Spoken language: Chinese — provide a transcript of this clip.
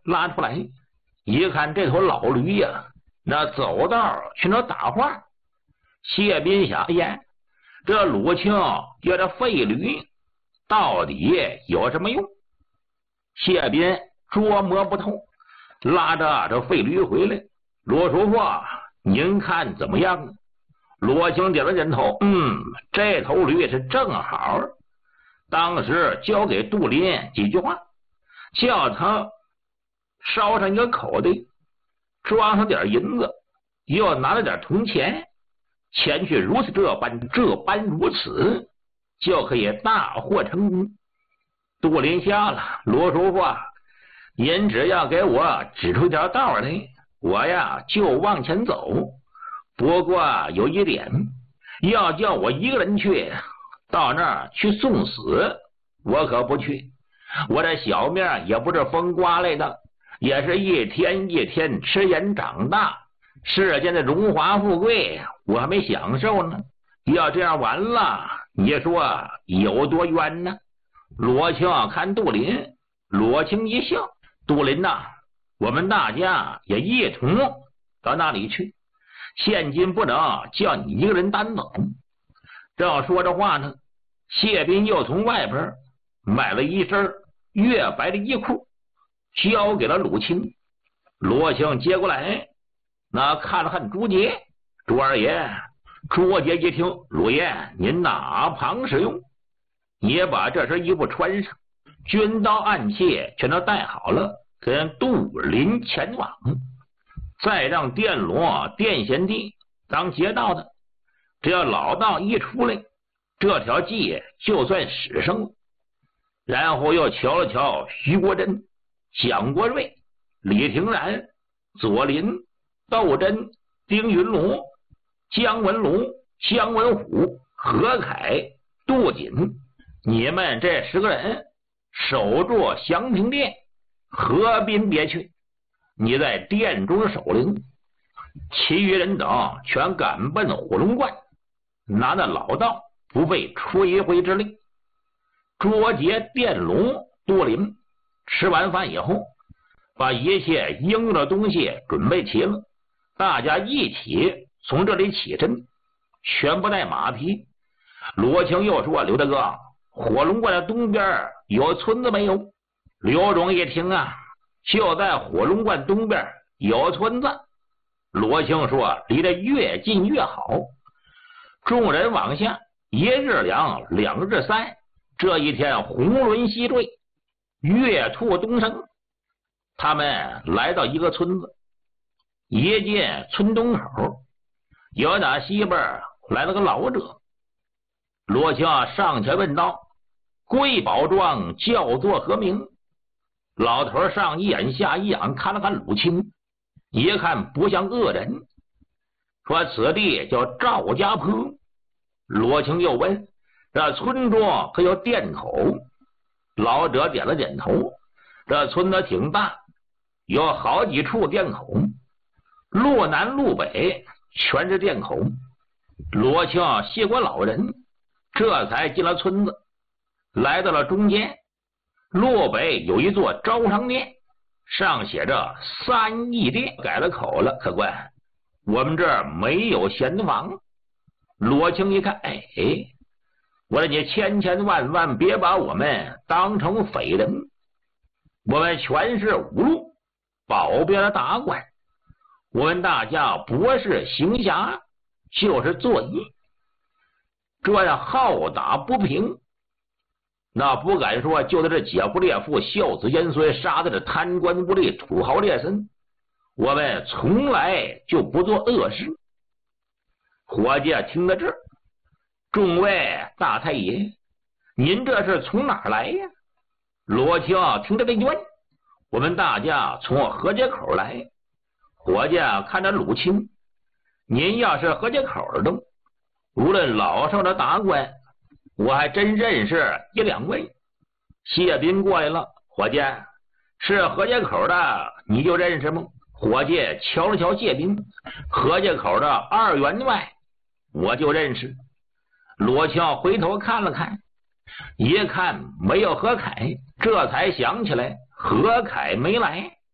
拉出来，一看这头老驴呀，那走道去那打话。谢斌想，哎呀，这鲁庆要这废驴到底有什么用？谢斌捉摸不透，拉着这废驴回来。罗叔父，您看怎么样？罗青点了点头，这头驴是正好。当时交给杜林几句话，叫他捎上一个口袋，装上点银子，又拿了点铜钱，前去如此这般如此，就可以大获成功。杜林笑了，罗叔父，您只要给我指出一条道来，我呀就往前走。不过有一点，要叫我一个人去，到那儿去送死，我可不去。我这小命也不是风刮来的，也是一天一天吃盐长大，世间的荣华富贵我还没享受呢。要这样完了，你说有多冤呢？罗青看杜林，罗青一笑，杜林呐，我们大家也一同到那里去，现今不能叫你一个人单走。正说着话呢，谢斌又从外边买了一身月白的衣裤，交给了鲁青。罗青接过来，那看了看朱杰，朱二爷。朱杰一听，鲁爷您哪旁使用？也把这身衣服穿上，军刀暗器全都带好了，跟杜林前往。再让电罗电贤弟当劫道的，只要老道一出来，这条计就算使胜了。然后又瞧了瞧徐国珍、蒋国瑞、李廷然、左林、窦真、丁云龙、姜文龙、姜文虎、何凯、杜锦，你们这10个人守住祥平殿，河滨别去。你在殿中守灵，其余人等全赶奔火龙观，拿那老道不费吹灰之力。捉劫电龙杜林吃完饭以后，把一切应用的东西准备齐了，大家一起从这里起身，全不带马匹。罗青又说，刘大哥，火龙观的东边有村子没有？刘荣一听啊，就在火龙观东边有村子。罗青说，离得越近越好。众人往下，一日两，两日三，这一天红轮西坠，月兔东升。他们来到一个村子，一进村东口，有打西边来了个老者。罗青上前问道，贵宝庄叫做何名？老头上一眼下一眼看了看鲁青，一看不像恶人，说此地叫赵家坡。罗青又问，这村中可有店口？老者点了点头，这村子挺大，有好几处店口，路南路北全是店口。罗青谢过老人，这才进了村子，来到了中间。路北有一座招商店，上写着3义店，改了口了，客官，我们这儿没有闲房。罗青一看，哎，我说你千万别把我们当成匪人，我们全是五路保镖的达官，我们大家不是行侠就是作义，这样好打不平，那不敢说就在这劫富猎富、孝子贤孙、杀的这贪官污吏、土豪劣绅，我们从来就不做恶事。伙计听到这儿，众位大太爷，您这是从哪儿来呀？罗青听着这一问，我们大家从河街口来。伙计看着鲁青，您要是河街口的，无论老少的达官，我还真认识1-2位。谢斌过来了，伙计，是河街口的你就认识吗？伙计瞧了瞧谢斌，河街口的2员外我就认识。罗青回头看了看，一看没有何凯，这才想起来何凯没来。